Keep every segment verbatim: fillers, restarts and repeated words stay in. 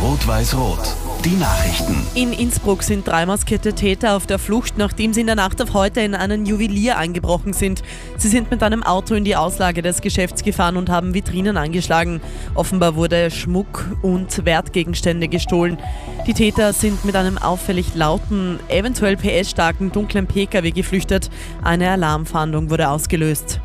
Rot-Weiß-Rot. Die Nachrichten. In Innsbruck sind drei maskierte Täter auf der Flucht, nachdem sie in der Nacht auf heute in einen Juwelier eingebrochen sind. Sie sind mit einem Auto in die Auslage des Geschäfts gefahren und haben Vitrinen angeschlagen. Offenbar wurde Schmuck und Wertgegenstände gestohlen. Die Täter sind mit einem auffällig lauten, eventuell P S-starken dunklen P K W geflüchtet. Eine Alarmfahndung wurde ausgelöst.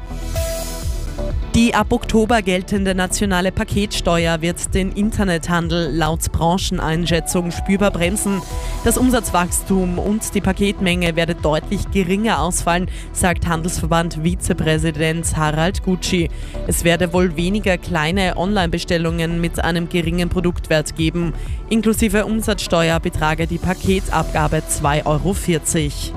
Die ab Oktober geltende nationale Paketsteuer wird den Internethandel laut Brancheneinschätzung spürbar bremsen. Das Umsatzwachstum und die Paketmenge werde deutlich geringer ausfallen, sagt Handelsverband-Vizepräsident Harald Gutschi. Es werde wohl weniger kleine Online-Bestellungen mit einem geringen Produktwert geben. Inklusive Umsatzsteuer betrage die Paketabgabe zwei Euro vierzig.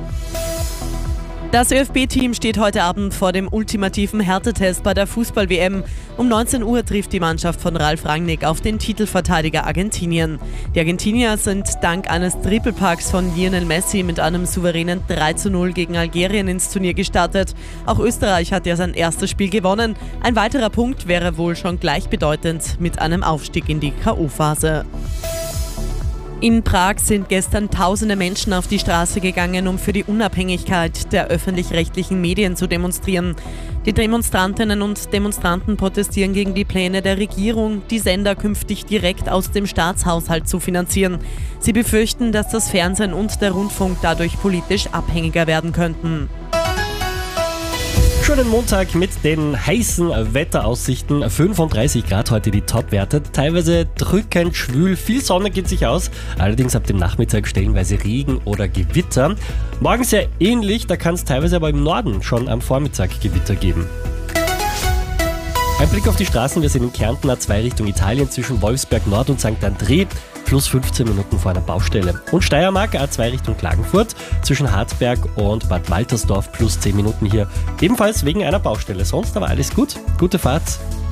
Das ÖFB-Team steht heute Abend vor dem ultimativen Härtetest bei der Fußball-W M. Um neunzehn Uhr trifft die Mannschaft von Ralf Rangnick auf den Titelverteidiger Argentinien. Die Argentinier sind dank eines Trippelpacks von Lionel Messi mit einem souveränen drei zu null gegen Algerien ins Turnier gestartet. Auch Österreich hat ja sein erstes Spiel gewonnen. Ein weiterer Punkt wäre wohl schon gleichbedeutend mit einem Aufstieg in die K O-Phase. In Prag sind gestern tausende Menschen auf die Straße gegangen, um für die Unabhängigkeit der öffentlich-rechtlichen Medien zu demonstrieren. Die Demonstrantinnen und Demonstranten protestieren gegen die Pläne der Regierung, die Sender künftig direkt aus dem Staatshaushalt zu finanzieren. Sie befürchten, dass das Fernsehen und der Rundfunk dadurch politisch abhängiger werden könnten. Schönen Montag mit den heißen Wetteraussichten. fünfunddreißig Grad heute die Topwerte. Teilweise drückend schwül, viel Sonne geht sich aus. Allerdings ab dem Nachmittag stellenweise Regen oder Gewitter. Morgen sehr ähnlich, da kann es teilweise aber im Norden schon am Vormittag Gewitter geben. Ein Blick auf die Straßen. Wir sind in Kärnten A zwei Richtung Italien zwischen Wolfsberg Nord und Sankt André. Plus fünfzehn Minuten vor einer Baustelle. Und Steiermark A zwei Richtung Klagenfurt zwischen Hartberg und Bad Waltersdorf plus zehn Minuten hier. Ebenfalls wegen einer Baustelle. Sonst aber alles gut. Gute Fahrt.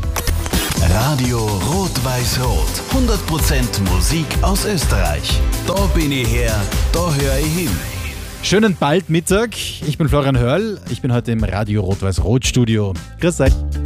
Radio Rot-Weiß-Rot. hundert Prozent Musik aus Österreich. Da bin ich her, da höre ich hin. Schönen bald Mittag. Ich bin Florian Hörl. Ich bin heute im Radio Rot-Weiß-Rot Studio. Grüß euch.